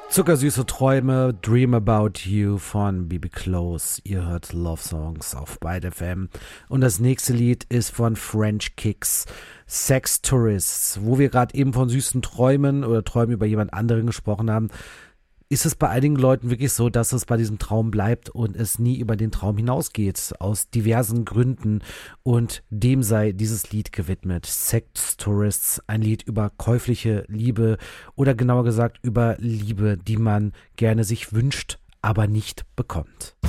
Zuckersüße Träume, Dream About You von Bibi Close. Ihr hört Love Songs auf Byte FM. Und das nächste Lied ist von French Kicks, Sex Tourists. Wo wir gerade eben von süßen Träumen oder Träumen über jemand anderen gesprochen haben, ist es bei einigen Leuten wirklich so, dass es bei diesem Traum bleibt und es nie über den Traum hinausgeht, aus diversen Gründen. Und dem sei dieses Lied gewidmet. Sex Tourists, ein Lied über käufliche Liebe oder genauer gesagt über Liebe, die man gerne sich wünscht, aber nicht bekommt.